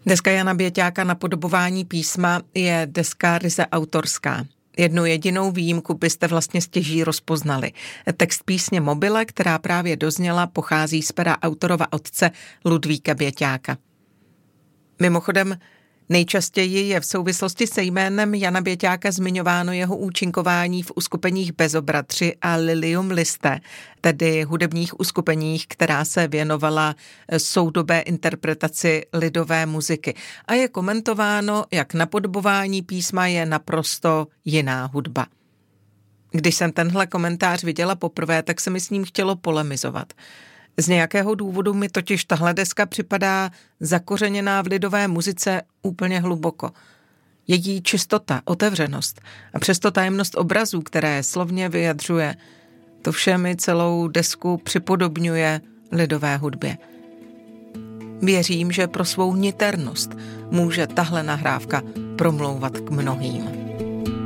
Deska Jana Běťáka Napodobování písma je deska ryze autorská. Jednu jedinou výjimku byste vlastně stěží rozpoznali. Text písně Mobile, která právě dozněla, pochází z pera autorova otce Ludvíka Běťáka. Mimochodem, nejčastěji je v souvislosti se jménem Jana Běťáka zmiňováno jeho účinkování v uskupeních Bezobratři a Lilium Listé, tedy hudebních uskupeních, která se věnovala soudobé interpretaci lidové muziky. A je komentováno, jak napodobování písma je naprosto jiná hudba. Když jsem tenhle komentář viděla poprvé, tak se mi s ním chtělo polemizovat. Z nějakého důvodu mi totiž tahle deska připadá zakořeněná v lidové muzice úplně hluboko. Její čistota, otevřenost a přesto tajemnost obrazů, které slovně vyjadřuje, to vše mi celou desku připodobňuje lidové hudbě. Věřím, že pro svou niternost může tahle nahrávka promlouvat k mnohým.